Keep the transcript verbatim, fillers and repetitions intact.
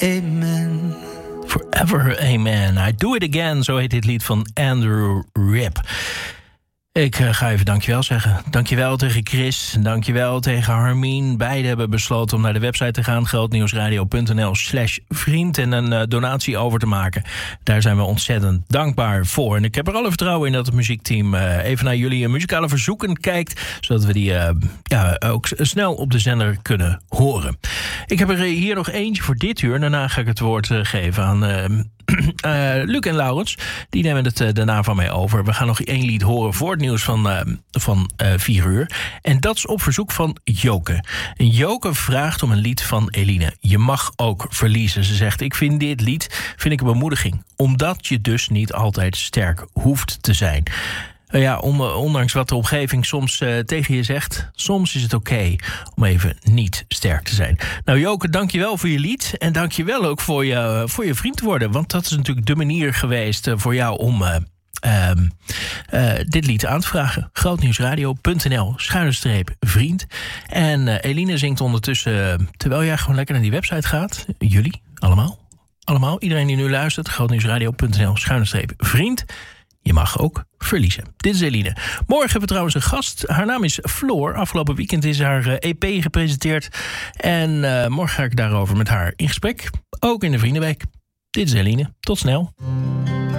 amen. Forever amen. I do it again, zo heet dit lied van Andrew Ripp. Ik uh, ga even dankjewel zeggen. Dankjewel tegen Chris, dankjewel tegen Harmien. Beiden hebben besloten om naar de website te gaan, grootnieuwsradio.nl slash vriend... en een uh, donatie over te maken. Daar zijn we ontzettend dankbaar voor. En ik heb er alle vertrouwen in dat het muziekteam uh, even naar jullie muzikale verzoeken kijkt, zodat we die uh, ja, ook snel op de zender kunnen horen. Ik heb er hier nog eentje voor dit uur. Daarna ga ik het woord uh, geven aan Uh, Uh, Luc en Laurens, die nemen het uh, daarna van mij over. We gaan nog één lied horen voor het nieuws van, uh, van uh, vier uur. En dat is op verzoek van Joke. En Joke vraagt om een lied van Eline. Je mag ook verliezen. Ze zegt, ik vind dit lied vind ik een bemoediging. Omdat je dus niet altijd sterk hoeft te zijn. Ja, ondanks wat de omgeving soms uh, tegen je zegt, soms is het oké okay om even niet sterk te zijn. Nou Joke, dankjewel voor je lied. En dankjewel ook voor je, voor je vriend te worden. Want dat is natuurlijk de manier geweest uh, voor jou om uh, uh, uh, dit lied aan te vragen. grootnieuwsradio.nl, schuine streep, vriend. En uh, Eline zingt ondertussen, uh, terwijl jij gewoon lekker naar die website gaat. Jullie, allemaal. Allemaal, iedereen die nu luistert. grootnieuwsradio.nl, schuine streep, vriend. Je mag ook verliezen. Dit is Eline. Morgen hebben we trouwens een gast. Haar naam is Floor. Afgelopen weekend is haar uh, E P gepresenteerd. En uh, morgen ga ik daarover met haar in gesprek. Ook in de Vriendenweek. Dit is Eline. Tot snel.